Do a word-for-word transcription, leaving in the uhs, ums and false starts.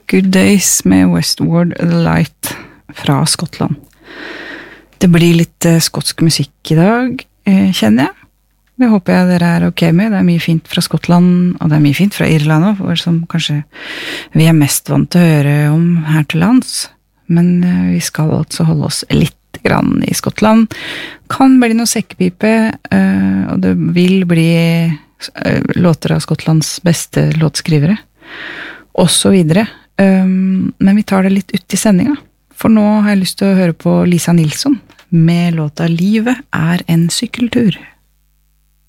Good Days med Westward Light fra Skottland. Det blir litt eh, skotsk musikk i dag, eh, kjenner jeg. Det håper jeg dere er ok med. Det er mye fint fra Skottland, og det er mye fint fra Irland også, som kanskje vi er mest vant til å høre om her til lands. Men eh, vi skal altså holde oss litt grann i Skottland. Kan bli noe sekkepipe, eh, og det vil bli eh, låter av Skottlands beste låtskrivere, og så videre. Um, men vi tar det litt ut i sendinga, for nå har jeg lyst til å høre på Lisa Nilsson med låta Livet er en sykkeltur.